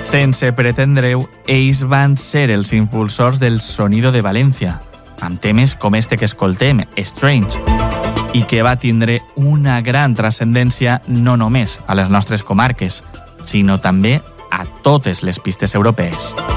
Sense pretendre-ho, ells van ser els impulsors del Sonido de València, amb temes com este que escoltem, Strange, i que va tindre una gran transcendència no només a les nostres comarques, sinó també a totes les pistes europees.